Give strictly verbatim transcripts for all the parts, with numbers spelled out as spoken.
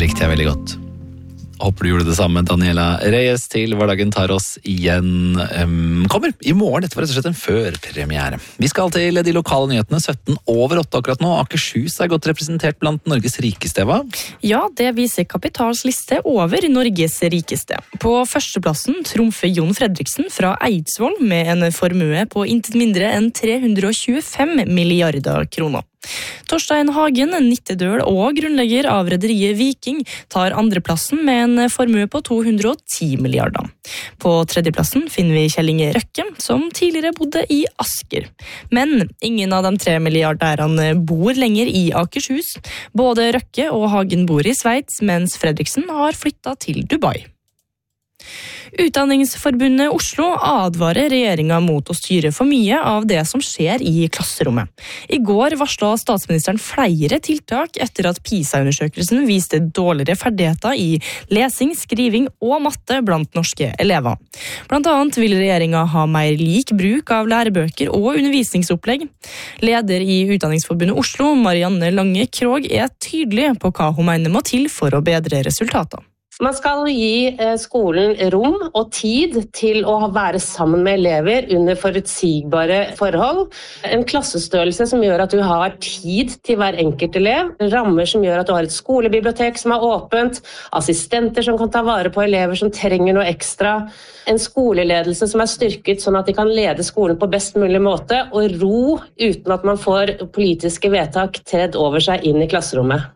likte jeg veldig godt. Håper du gjorde det samme, Daniela Reyes, til Hverdagen tar oss igjen. Um, kommer i morgen, dette var rett og slett en førpremiere. Vi skal til de lokale nyhetene, sytten over åtte akkurat nå. Akershus er godt representert blant Norges rikeste, hva? Ja, det viser Kapitals liste over Norges rikeste. På førsteplassen trumfer Jon Fredriksen fra Eidsvoll med en formue på intet mindre enn tre hundre og tjuefem milliarder kroner. Torstein Hagen, nittedøl og grunnlegger av rederiet Viking, tar andreplassen med en formue på to hundre og ti milliarder. På tredjeplassen finner vi Kjell Inge Røkke, som tidligere bodde i Asker. Men ingen av de tre milliardærene bor lenger i Akershus. Både Røkke og Hagen bor i Sveits, mens Fredriksen har flyttet til Dubai. Utdanningsforbundet Oslo advarer regjeringa mot å styre for mye av det som skjer i klasserommet. I går varslet statsministeren flere tiltak etter at PISA-undersøkelsen viste dårligere ferdigheter i lesing, skriving og matte blant norske elever. Blant annet vil regjeringa ha mer lik bruk av lærebøker og undervisningsopplegg. Leder i Utdanningsforbundet Oslo, Marianne Lange Krog, er tydelig på hva hun mener må til for å bedre resultater. Man skal gi skolen rom og tid til å være sammen med elever under forutsigbare forhold. En klassestørrelse som gjør at du har tid til hver enkelt elev. Rammer som gjør at du har et skolebibliotek som er åpent. Assistenter som kan ta vare på elever som trenger noe ekstra. En skoleledelse som er styrket sånn at de kan lede skolen på best mulig måte. Og ro uten at man får politiske vedtak tredd over seg inn i klasserommet.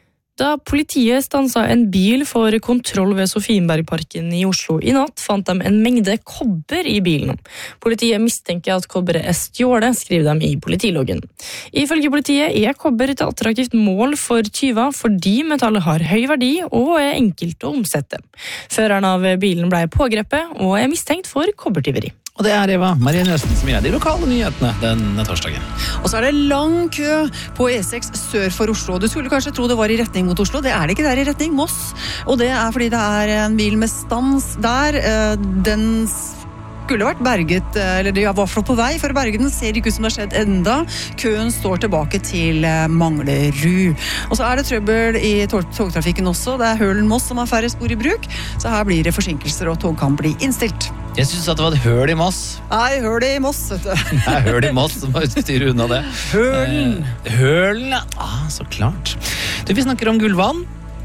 Da politiet stanset en bil for kontroll ved Sofienbergparken i Oslo i natt, fant de en mengde kobber i bilen. Politiet mistenker at kobberet er stjålet, skriver de i politiloggen. Ifølge politiet er kobber et attraktivt mål for tyver fordi metallet har høy verdi og er enkelt å omsette. Føreren av bilen ble pågrepet og er mistenkt for kobbertyveri. Og det er Eva Marie Nøsen som gjør de lokale nyhetene denne torsdagen. Og så er det lang kø på E seks sør for Oslo. Du skulle kanskje tro det var i retning mot Oslo. Det er det ikke, det er i retning Moss. Og det er fordi det er en bil med stans der. Den skulle vært berget, eller de var på vei for å berge den, ser ikke ut som det har skjedd enda. Køen står tilbake til Manglerud. Og så er det trøbbel i togtrafikken også. Det er Hølen-Moss som har færre spor i bruk, så her blir det forsinkelser og tog kan bli innstilt. Jeg synes at det var et høl i Moss. Nei, høl i Moss, vet du. Nei, høl i Moss, som må styre unna det. Hølen. Eh, hølen, ja. Ah, så klart. Du, vi snakker om gullvann.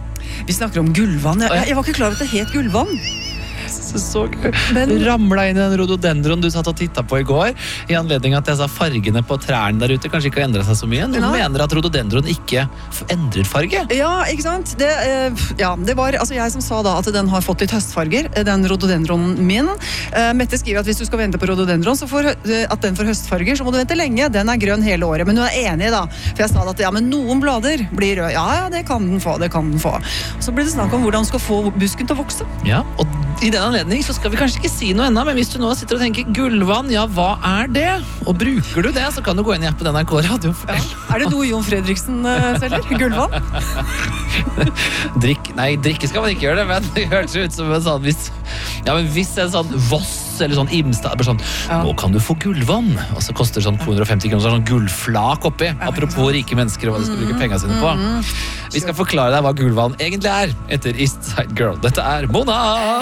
Vi snakker om gullvann. Jeg, jeg var ikke klar over at det het gullvann. Så Men... ramla inn i den rhododendron du satt og tittet på i går, i anledning at jeg sa fargene på trærne der ute kanskje ikke har endret seg så mye. Noen ja. mener at rhododendron ikke endrer farge. Ja, ikke sant? Det, ja, det var altså jeg som sa da at den har fått litt høstfarger, den rhododendronen min. Mette skriver at hvis du skal vente på rhododendron, så får, at den får høstfarger, så må du vente lenge. Den er grønn hele året, men hun er enig da. For jeg sa at ja, men noen blader blir rød. Ja, ja, det kan den få, det kan den få. Så blir det snakk om hvordan du skal få busken til å vokse. Ja, og i den anledning så skal vi kanskje ikke si noe enda, men hvis du nå sitter og tenker gullvann, ja, hva er det? Og bruker du det, så kan du gå inn i appen N R K Radio. Ja. Er det noe Jon Fredriksen uh, selger? Gullvann? Drikk, nei, drikke skal man ikke gjøre det, men det høres ut som en sånn, hvis, ja, men hvis en sånn Voss eller sånn Imstad, sånn, ja. nå kan du få gullvann, og så koster det sånn to hundre og femti kroner, sånn gullflak oppi, apropos rike mennesker og hva de skal bruke pengene sine på. Vi skal forklare deg hva gullvann egentlig er, etter East Side Girl. Dette er Mona!